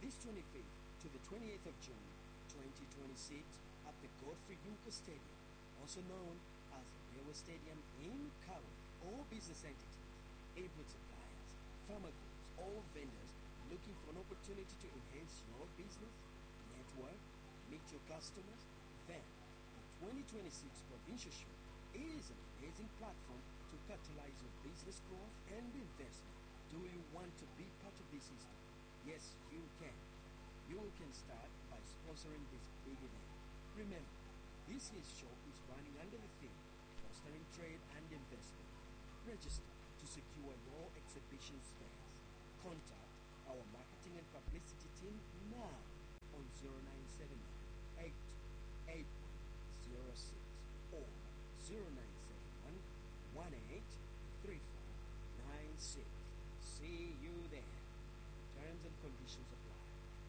this 25th to the 28th of June 2026 at the Godfrey Bunker Stadium, also known as the Railway Stadium in Kawe. All business entities, input suppliers, farmer groups, all vendors looking for an opportunity to enhance your business, network, meet your customers, then the 2026 Provincial Show is an amazing platform to catalyze your business growth and investment. Do you want to be part of this system? Yes, you can. You can start by sponsoring this big event. Remember, this year's show is running under the theme Fostering Trade and Investment. Register to secure your exhibition space. Contact our marketing and publicity team now on 0979 8806 or 0971 183496. See you there. Terms and conditions